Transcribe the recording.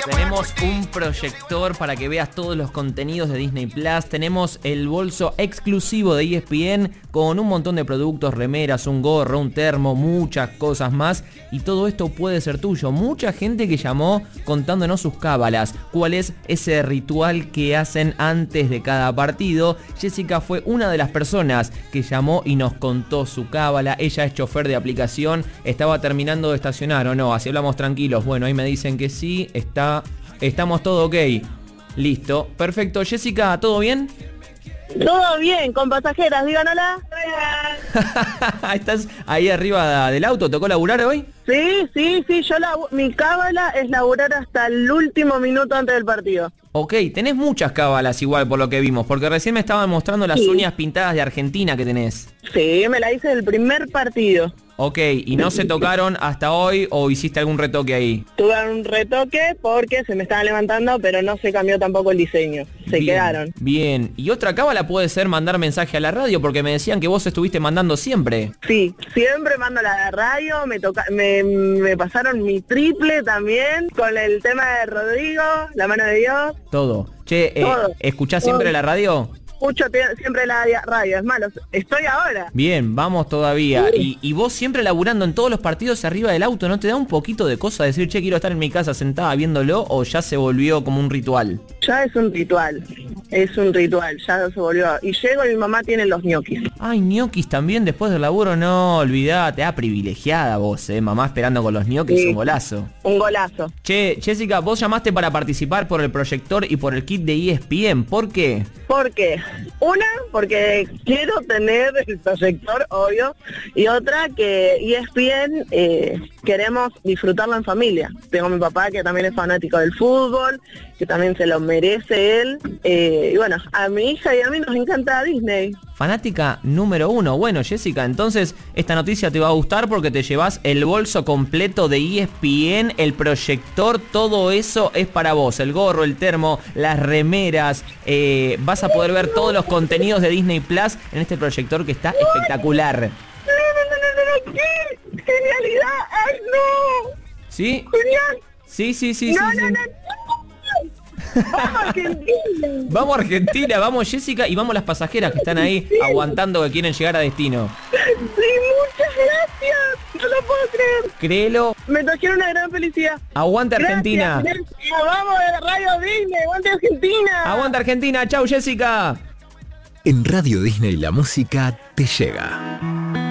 Tenemos un proyector para que veas todos los contenidos de Disney Plus. Tenemos el bolso exclusivo de ESPN con un montón de productos, remeras, un gorro, un termo, muchas cosas más. Y todo esto puede ser tuyo. Mucha gente que llamó contándonos sus cábalas. ¿Cuál es ese ritual que hacen antes de cada partido? Jessica fue una de las personas que llamó y nos contó su cábala. Ella es chofer de aplicación. Estaba terminando de estacionar, ¿o no? Así hablamos tranquilos. Bueno, ahí me dicen que sí. Estamos todo ok. Listo. Perfecto. Jessica, ¿todo bien? Todo bien, con pasajeras, digan hola. ¿Estás ahí arriba del auto? ¿Tocó laburar hoy? Sí, mi cábala es laburar hasta el último minuto antes del partido. Ok, tenés muchas cábalas igual por lo que vimos, porque recién me estaban mostrando las uñas pintadas de Argentina que tenés. Sí, me la hice del primer partido. Ok, ¿y no se tocaron hasta hoy o hiciste algún retoque ahí? Tuve un retoque porque se me estaban levantando, pero no se cambió tampoco el diseño. Se quedaron. Bien, y otra cábala puede ser mandar mensaje a la radio, porque me decían que vos estuviste mandando siempre. Sí, siempre mando la radio, me pasaron mi triple también, con el tema de Rodrigo, la mano de Dios. Todo. Che, ¿escuchás siempre la radio? Escucho siempre la radio, es malo, estoy ahora. Bien, vamos todavía. Y vos siempre laburando en todos los partidos arriba del auto, ¿no te da un poquito de cosa decir, che, quiero estar en mi casa sentada viéndolo, o ya se volvió como un ritual? Ya es un ritual, ya se volvió. Y llego y mi mamá tiene los ñoquis. Ay, ñoquis también después del laburo, no, olvidate, privilegiada vos, mamá esperando con los ñoquis, sí. Un golazo. Un golazo. Che, Jessica, vos llamaste para participar por el proyector y por el kit de ESPN, ¿por qué? ¿Por qué? Una, porque quiero tener el proyector, obvio, y otra, que ESPN queremos disfrutarlo en familia. Tengo a mi papá, que también es fanático del fútbol, que también se lo merece él, y bueno, a mi hija y a mí nos encanta Disney. Fanática número 1. Bueno, Jessica, entonces esta noticia te va a gustar porque te llevas el bolso completo de ESPN, el proyector, todo eso es para vos. El gorro, el termo, las remeras, vas a poder ver todos los contenidos de Disney Plus en este proyector que está espectacular. No, ¡qué genialidad! ¡Ay, no! ¿Sí? ¡Genial! Sí. No. ¡Vamos a Argentina! Vamos a Argentina, vamos Jessica, y vamos las pasajeras que están ahí aguantando, que quieren llegar a destino. Sí, muchas gracias. No lo puedo creer. Créelo. Me trajeron una gran felicidad. Aguante Argentina. Gracias. Vamos de Radio Disney. Aguante Argentina. Aguante Argentina. Chau, Jessica. En Radio Disney la música te llega.